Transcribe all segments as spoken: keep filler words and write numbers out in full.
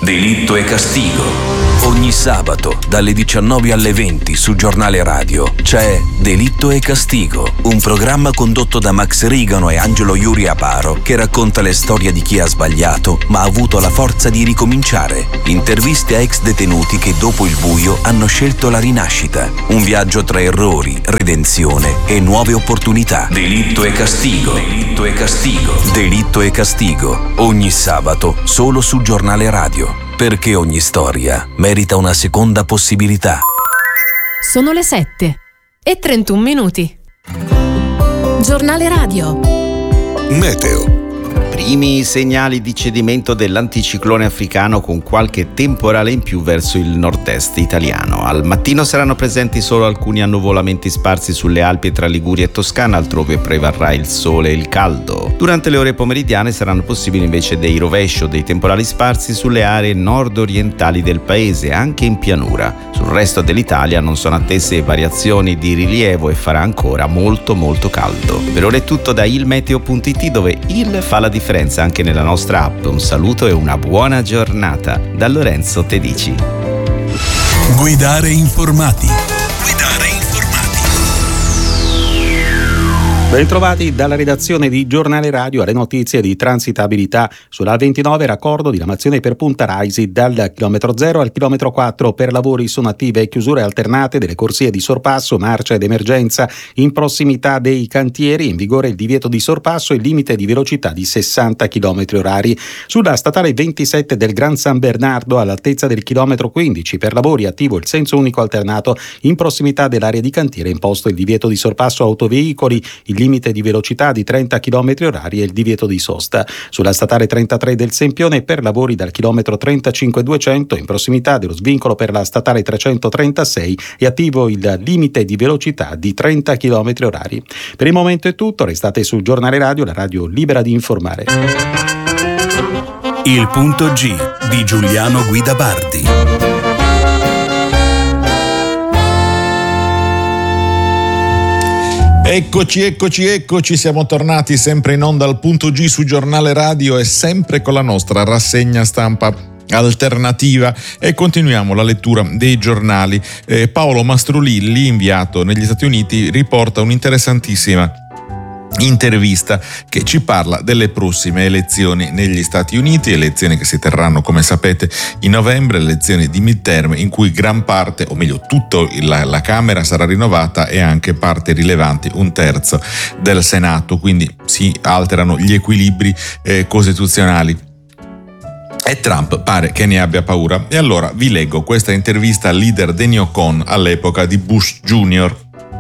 Delitto e castigo. Ogni sabato dalle diciannove alle venti su Giornale Radio c'è Delitto e Castigo, un programma condotto da Max Rigano e Angelo Iuri Aparo che racconta le storie di chi ha sbagliato ma ha avuto la forza di ricominciare. Interviste a ex detenuti che dopo il buio hanno scelto la rinascita. Un viaggio tra errori, redenzione e nuove opportunità. Delitto e Castigo. Delitto e Castigo. Delitto e Castigo. Ogni sabato solo su Giornale Radio. Perché ogni storia merita una seconda possibilità. Sono le sette e trentuno minuti. Giornale Radio. Meteo. Primi segnali di cedimento dell'anticiclone africano con qualche temporale in più verso il nord-est italiano. Al mattino saranno presenti solo alcuni annuvolamenti sparsi sulle Alpi tra Liguria e Toscana, altrove prevarrà il sole e il caldo. Durante le ore pomeridiane saranno possibili invece dei rovesci o dei temporali sparsi sulle aree nord-orientali del paese, anche in pianura. Sul resto dell'Italia non sono attese variazioni di rilievo e farà ancora molto molto caldo. Per ora è tutto da ilmeteo punto it, dove il fa la differenza anche nella nostra app. Un saluto e una buona giornata da Lorenzo Tedici. Guidare informati. Guidare informati. Bentrovati dalla redazione di Giornale Radio alle notizie di transitabilità. Sulla A ventinove raccordo diramazione per Punta Raisi dal chilometro zero al chilometro quattro. Per lavori sono attive chiusure alternate delle corsie di sorpasso, marcia ed emergenza in prossimità dei cantieri. In vigore il divieto di sorpasso e il limite di velocità di sessanta chilometri orari. Sulla statale ventisette del Gran San Bernardo all'altezza del chilometro quindici per lavori attivo il senso unico alternato. In prossimità dell'area di cantiere imposto il divieto di sorpasso autoveicoli, il limite di velocità di trenta chilometri orari e il divieto di sosta. Sulla statale trentatré del Sempione per lavori dal chilometro trentacinque duecento in prossimità dello svincolo per la statale trecentotrentasei è attivo il limite di velocità di trenta chilometri orari. Per il momento è tutto, restate sul Giornale Radio, la radio libera di informare. Il punto G di Giuliano Guida Bardi. Eccoci, eccoci, eccoci, siamo tornati sempre in onda al punto G su Giornale Radio e sempre con la nostra rassegna stampa alternativa e continuiamo la lettura dei giornali. Eh, Paolo Mastrolilli, inviato negli Stati Uniti, riporta un'interessantissima intervista che ci parla delle prossime elezioni negli Stati Uniti, elezioni che si terranno, come sapete, in novembre, elezioni di midterm in cui gran parte, o meglio tutta la, la Camera sarà rinnovata e anche parte rilevante, un terzo del Senato, quindi si alterano gli equilibri eh, costituzionali. E Trump pare che ne abbia paura. E allora vi leggo questa intervista al leader dei neocon all'epoca di Bush Junior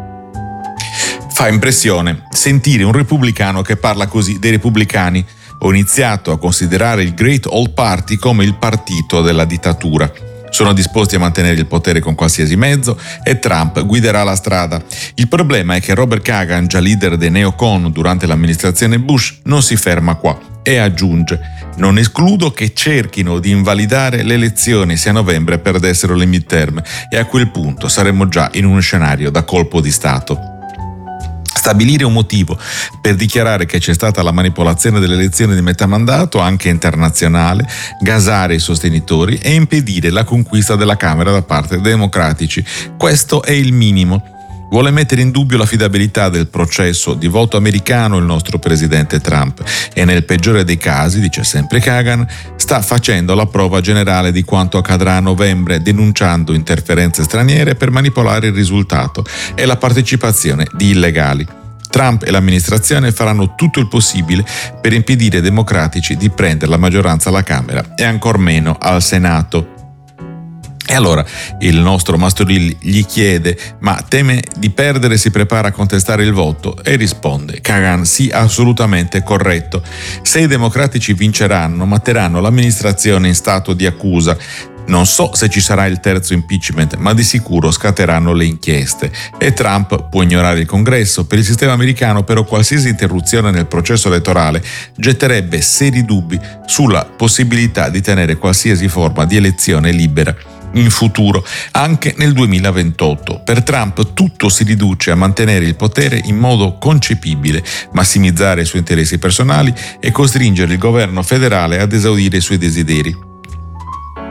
Fa impressione sentire un repubblicano che parla così dei repubblicani. Ho iniziato a considerare il Great Old Party come il partito della dittatura. Sono disposti a mantenere il potere con qualsiasi mezzo e Trump guiderà la strada. Il problema è che Robert Kagan, già leader dei neocon durante l'amministrazione Bush, non si ferma qua e aggiunge: non escludo che cerchino di invalidare le elezioni se a novembre perdessero le midterm e a quel punto saremmo già in uno scenario da colpo di Stato. Stabilire un motivo per dichiarare che c'è stata la manipolazione delle elezioni di metà mandato, anche internazionale, gasare i sostenitori e impedire la conquista della Camera da parte dei democratici. Questo è il minimo. Vuole mettere in dubbio l'affidabilità del processo di voto americano il nostro presidente Trump e nel peggiore dei casi, dice sempre Kagan, sta facendo la prova generale di quanto accadrà a novembre, denunciando interferenze straniere per manipolare il risultato e la partecipazione di illegali. Trump e l'amministrazione faranno tutto il possibile per impedire ai democratici di prendere la maggioranza alla Camera e ancor meno al Senato. E allora il nostro Mastrolilli gli chiede: ma teme di perdere e si prepara a contestare il voto? E risponde Kagan: sì, assolutamente corretto. Se i democratici vinceranno, metteranno l'amministrazione in stato di accusa. Non so se ci sarà il terzo impeachment, ma di sicuro scatteranno le inchieste. E Trump può ignorare il Congresso. Per il sistema americano, però, qualsiasi interruzione nel processo elettorale getterebbe seri dubbi sulla possibilità di tenere qualsiasi forma di elezione libera in futuro, anche nel duemilaventotto. Per Trump tutto si riduce a mantenere il potere in modo concepibile, massimizzare i suoi interessi personali e costringere il governo federale ad esaudire i suoi desideri.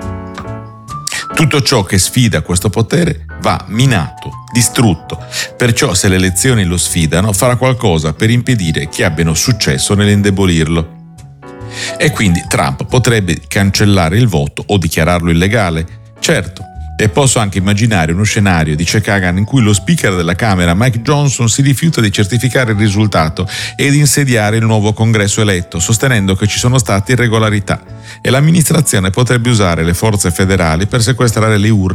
Tutto ciò che sfida questo potere va minato, distrutto. Perciò se le elezioni lo sfidano, farà qualcosa per impedire che abbiano successo nell'indebolirlo. E quindi Trump potrebbe cancellare il voto o dichiararlo illegale? Certo. E posso anche immaginare uno scenario, dice Kagan, in cui lo speaker della Camera, Mike Johnson, si rifiuta di certificare il risultato e di insediare il nuovo congresso eletto, sostenendo che ci sono state irregolarità, e l'amministrazione potrebbe usare le forze federali per sequestrare le urne